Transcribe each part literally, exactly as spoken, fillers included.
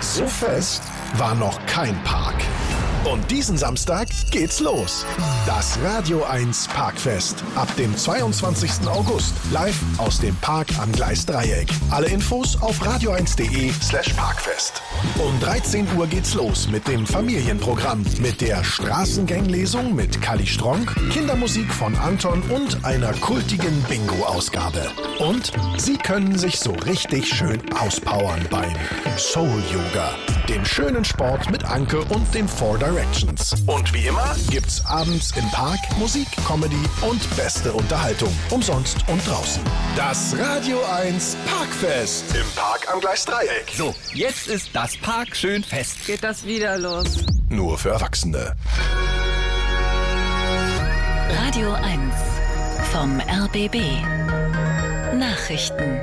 So fest war noch kein Park. Und diesen Samstag geht's los. Das Radio eins Parkfest. Ab dem zweiundzwanzigsten August. Live aus dem Park am Gleisdreieck. Alle Infos auf radio eins punkt de slash parkfest. Um dreizehn Uhr geht's los mit dem Familienprogramm. Mit der Straßenganglesung mit Kalli Stronk, Kindermusik von Anton und einer kultigen Bingo-Ausgabe. Und Sie können sich so richtig schön auspowern beim Soul Yoga. Dem schönen Sport mit Anke und den Four Directions. Und wie immer gibt's abends im Park Musik, Comedy und beste Unterhaltung. Umsonst und draußen. Das Radio eins Parkfest im Park am Gleisdreieck. So, jetzt ist das Park schön fest. Geht das wieder los? Nur für Erwachsene. Radio eins vom R B B. Nachrichten.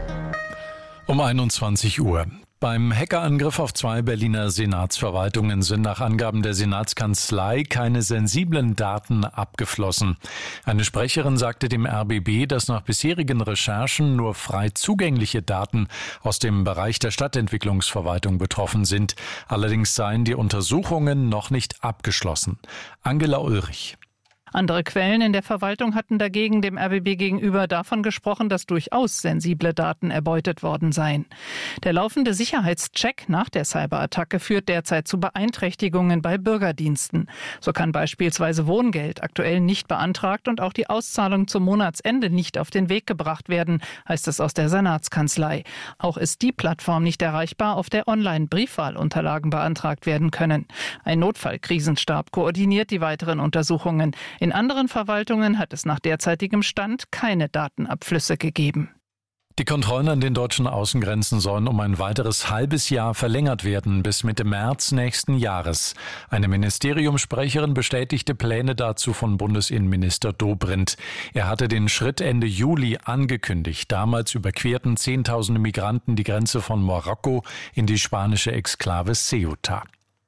Um einundzwanzig Uhr. Beim Hackerangriff auf zwei Berliner Senatsverwaltungen sind nach Angaben der Senatskanzlei keine sensiblen Daten abgeflossen. Eine Sprecherin sagte dem R B B, dass nach bisherigen Recherchen nur frei zugängliche Daten aus dem Bereich der Stadtentwicklungsverwaltung betroffen sind. Allerdings seien die Untersuchungen noch nicht abgeschlossen. Angela Ulrich. Andere Quellen in der Verwaltung hatten dagegen dem R B B gegenüber davon gesprochen, dass durchaus sensible Daten erbeutet worden seien. Der laufende Sicherheitscheck nach der Cyberattacke führt derzeit zu Beeinträchtigungen bei Bürgerdiensten. So kann beispielsweise Wohngeld aktuell nicht beantragt und auch die Auszahlung zum Monatsende nicht auf den Weg gebracht werden, heißt es aus der Senatskanzlei. Auch ist die Plattform nicht erreichbar, auf der Online-Briefwahlunterlagen beantragt werden können. Ein Notfallkrisenstab koordiniert die weiteren Untersuchungen. In anderen Verwaltungen hat es nach derzeitigem Stand keine Datenabflüsse gegeben. Die Kontrollen an den deutschen Außengrenzen sollen um ein weiteres halbes Jahr verlängert werden, bis Mitte März nächsten Jahres. Eine Ministeriumssprecherin bestätigte Pläne dazu von Bundesinnenminister Dobrindt. Er hatte den Schritt Ende Juli angekündigt. Damals überquerten Zehntausende Migranten die Grenze von Marokko in die spanische Exklave Ceuta.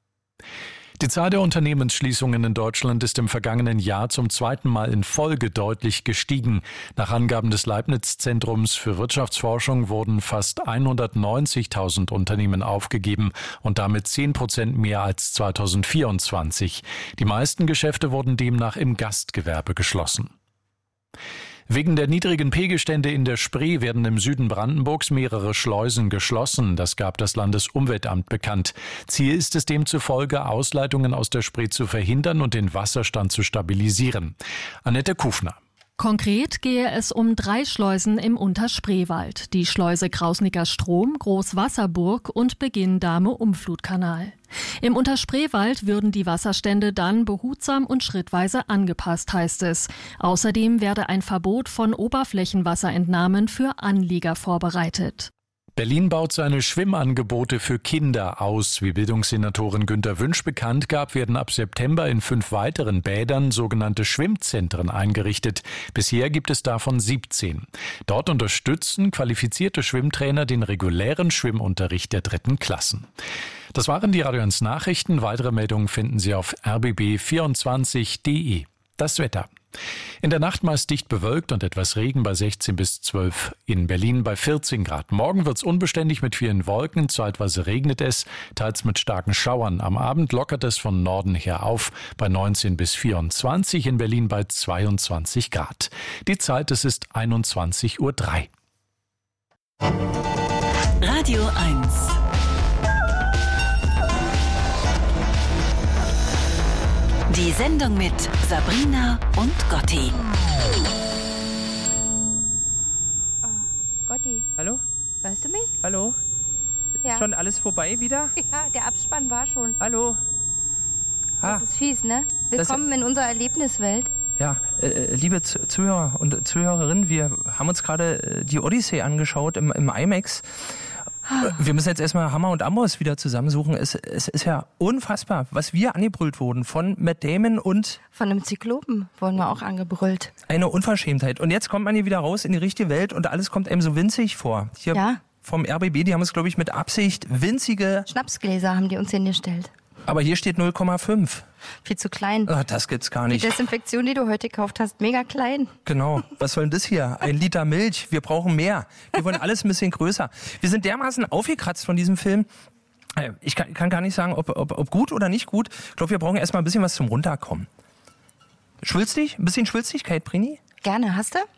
Die Zahl der Unternehmensschließungen in Deutschland ist im vergangenen Jahr zum zweiten Mal in Folge deutlich gestiegen. Nach Angaben des Leibniz-Zentrums für Wirtschaftsforschung wurden fast hundertneunzigtausend Unternehmen aufgegeben und damit zehn Prozent mehr als zweitausendvierundzwanzig. Die meisten Geschäfte wurden demnach im Gastgewerbe geschlossen. Wegen der niedrigen Pegelstände in der Spree werden im Süden Brandenburgs mehrere Schleusen geschlossen. Das gab das Landesumweltamt bekannt. Ziel ist es demzufolge, Ausleitungen aus der Spree zu verhindern und den Wasserstand zu stabilisieren. Annette Kufner. Konkret gehe es um drei Schleusen im Unterspreewald. Die Schleuse Krausnicker Strom, Großwasserburg und Beginn-Dahme-Umflutkanal. Im Unterspreewald würden die Wasserstände dann behutsam und schrittweise angepasst, heißt es. Außerdem werde ein Verbot von Oberflächenwasserentnahmen für Anlieger vorbereitet. Berlin baut seine Schwimmangebote für Kinder aus. Wie Bildungssenatorin Günter Wünsch bekannt gab, werden ab September in fünf weiteren Bädern sogenannte Schwimmzentren eingerichtet. Bisher gibt es davon siebzehn. Dort unterstützen qualifizierte Schwimmtrainer den regulären Schwimmunterricht der dritten Klassen. Das waren die Radio eins Nachrichten. Weitere Meldungen finden Sie auf r b b vierundzwanzig punkt de. Das Wetter. In der Nacht meist dicht bewölkt und etwas Regen bei sechzehn bis zwölf, in Berlin bei vierzehn Grad. Morgen wird's unbeständig mit vielen Wolken, zeitweise regnet es, teils mit starken Schauern. Am Abend lockert es von Norden her auf bei neunzehn bis vierundzwanzig, in Berlin bei zweiundzwanzig Grad. Die Zeit, es ist einundzwanzig Uhr drei. Radio eins. Die Sendung mit Sabrina und Gotti. Oh, Gotti. Hallo? Hörst du mich? Hallo? Ja. Ist schon alles vorbei wieder? Ja, der Abspann war schon. Hallo? Das Ah, ist fies, ne? Willkommen in unserer Erlebniswelt. ja, äh, liebe Z- Zuhörer und Zuhörerinnen, wir haben uns gerade äh, die Odyssee angeschaut im, im IMAX. Äh, Wir müssen jetzt erstmal Hammer und Amboss wieder zusammensuchen. Es, es ist ja unfassbar, was wir angebrüllt wurden von Matt Damon und Von einem Zyklopen wurden wir auch angebrüllt. eine Unverschämtheit. Und jetzt kommt man hier wieder raus in die richtige Welt und alles kommt einem so winzig vor. Hier Ja. vom R B B, die haben es, glaube ich, mit Absicht winzige, Schnapsgläser haben die uns hingestellt. aber hier steht null Komma fünf. Viel zu klein. Ach, das gibt's gar Die nicht. Desinfektion, die du heute gekauft hast, mega klein. Genau. Was soll denn das hier? Ein Liter Milch. Wir brauchen mehr. Wir wollen alles ein bisschen größer. Wir sind dermaßen aufgekratzt von diesem Film. Ich kann, kann gar nicht sagen, ob, ob, ob gut oder nicht gut. Ich glaube, wir brauchen erstmal ein bisschen was zum Runterkommen. Schwülstig? Ein bisschen Schwülstigkeit, Brini? Gerne, hast du?